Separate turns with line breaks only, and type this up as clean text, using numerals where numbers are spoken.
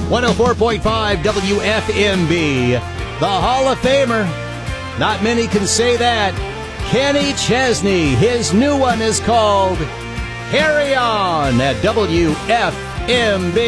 104.5 WFMB. The Hall of Famer. Not many can say that. Kenny Chesney. His new one is called Carry On at WFMB.